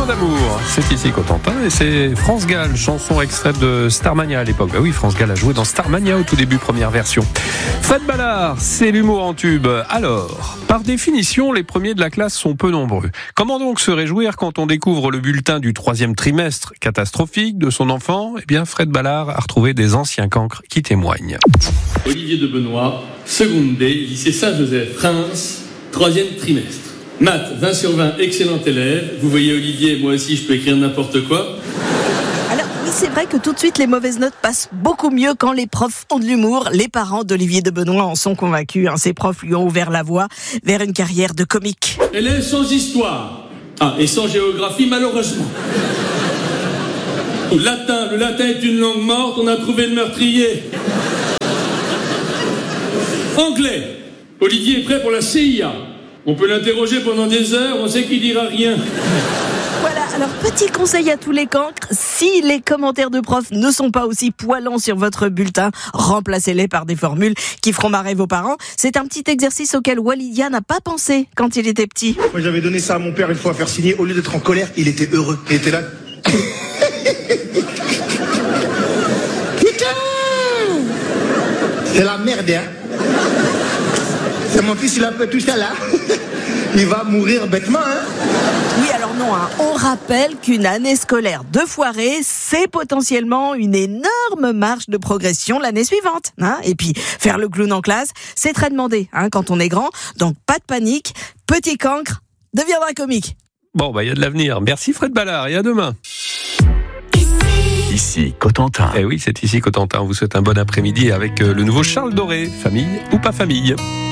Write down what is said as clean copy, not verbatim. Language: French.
d'amour. C'est ici Cotentin et c'est France Gall, chanson extraite de Starmania à l'époque. Bah oui, France Gall a joué dans Starmania au tout début, première version. Fred Ballard, c'est l'humour en tube. Alors, par définition, les premiers de la classe sont peu nombreux. Comment donc se réjouir quand on découvre le bulletin du 3e trimestre catastrophique de son enfant ? Eh bien, Fred Ballard a retrouvé des anciens cancres qui témoignent. Olivier de Benoît, seconde D, lycée Saint-Joseph, Reims, 3e trimestre. Maths, 20 sur 20, excellent élève. Vous voyez Olivier, moi aussi je peux écrire n'importe quoi. Alors oui, c'est vrai que tout de suite les mauvaises notes passent beaucoup mieux quand les profs ont de l'humour. Les parents d'Olivier de Benoît en sont convaincus. Ces profs lui ont ouvert la voie vers une carrière de comique. Élève sans histoire. Et sans géographie malheureusement. Le latin est une langue morte, on a trouvé le meurtrier. Anglais, Olivier est prêt pour la CIA. On peut l'interroger pendant des heures, on sait qu'il dira rien. Voilà, alors petit conseil à tous les cancres, si les commentaires de profs ne sont pas aussi poilants sur votre bulletin, remplacez-les par des formules qui feront marrer vos parents. C'est un petit exercice auquel Walidia n'a pas pensé quand il était petit. Moi j'avais donné ça à mon père une fois à faire signer, au lieu d'être en colère, il était heureux. Il était là. Putain, c'est la merde, hein. C'est mon fils, il a fait tout ça là. Il va mourir bêtement, hein. Oui, alors non, on rappelle qu'une année scolaire de foirée, c'est potentiellement une énorme marge de progression l'année suivante. Et puis, faire le clown en classe, c'est très demandé quand on est grand. Donc, pas de panique, petit cancre deviendra comique. Bon, il y a de l'avenir. Merci Fred Ballard et à demain. Ici Cotentin. Eh oui, c'est ici Cotentin. On vous souhaite un bon après-midi avec le nouveau Charles Doré. Famille ou pas famille ?